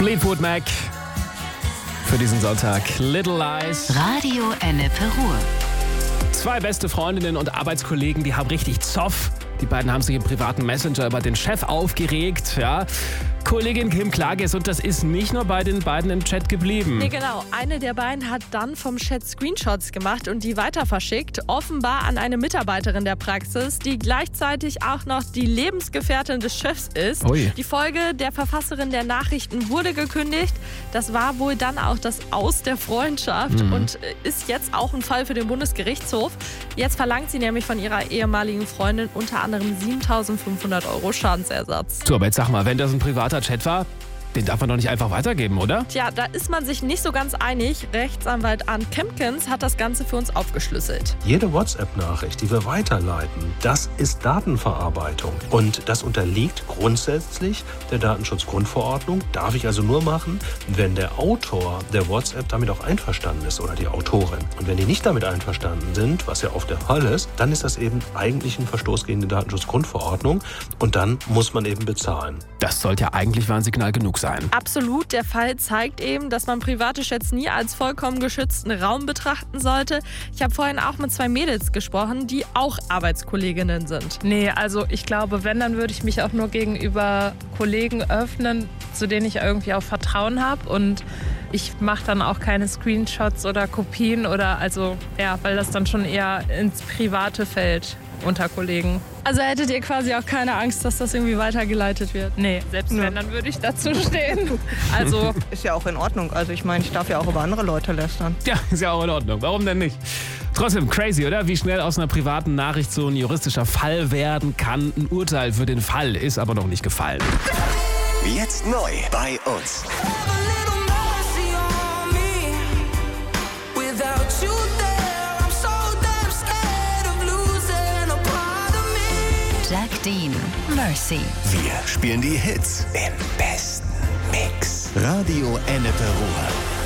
Fleetwood Mac für diesen Sonntag. Little Lies. Radio Ennepe Ruhr. Zwei beste Freundinnen und Arbeitskollegen, die haben richtig Zoff. Die beiden haben sich im privaten Messenger über den Chef aufgeregt. Ja. Kollegin Kim Klages, und das ist nicht nur bei den beiden im Chat geblieben. Nee, genau. Eine der beiden hat dann vom Chat Screenshots gemacht und die weiter verschickt. Offenbar an eine Mitarbeiterin der Praxis, die gleichzeitig auch noch die Lebensgefährtin des Chefs ist. Ui. Die Folge der Verfasserin der Nachrichten wurde gekündigt. Das war wohl dann auch das Aus der Freundschaft und ist jetzt auch ein Fall für den Bundesgerichtshof. Jetzt verlangt sie nämlich von ihrer ehemaligen Freundin unter anderem 7.500 € Schadensersatz. So, aber jetzt sag mal, wenn das ein privater Chat war, den darf man doch nicht einfach weitergeben, oder? Tja, da ist man sich nicht so ganz einig. Rechtsanwalt Arndt Kempkens hat das Ganze für uns aufgeschlüsselt. Jede WhatsApp-Nachricht, die wir weiterleiten, das ist Datenverarbeitung. Und das unterliegt grundsätzlich der Datenschutzgrundverordnung. Darf ich also nur machen, wenn der Autor der WhatsApp damit auch einverstanden ist oder die Autorin. Und wenn die nicht damit einverstanden sind, was ja oft der Fall ist, dann ist das eben eigentlich ein Verstoß gegen die Datenschutzgrundverordnung. Und dann muss man eben bezahlen. Das sollte ja eigentlich Warnsignal genug sein. Absolut. Der Fall zeigt eben, dass man private Chats nie als vollkommen geschützten Raum betrachten sollte. Ich habe vorhin auch mit zwei Mädels gesprochen, die auch Arbeitskolleginnen sind. Nee, also ich glaube, wenn, dann würde ich mich auch nur gegenüber Kollegen öffnen, zu denen ich irgendwie auch Vertrauen habe. Und ich mache dann auch keine Screenshots oder Kopien oder weil das dann schon eher ins Private fällt unter Kollegen. Also hättet ihr quasi auch keine Angst, dass das irgendwie weitergeleitet wird? Nee, selbst wenn, dann würde ich dazu stehen. Also Ist ja auch in Ordnung. Also ich meine, ich darf ja auch über andere Leute lästern. Ja, ist ja auch in Ordnung. Warum denn nicht? Trotzdem crazy, oder? Wie schnell aus einer privaten Nachricht so ein juristischer Fall werden kann. Ein Urteil für den Fall ist aber noch nicht gefallen. Jetzt neu bei uns. Jack Dean, Mercy. Wir spielen die Hits im besten Mix. Radio Ennepe Ruhr.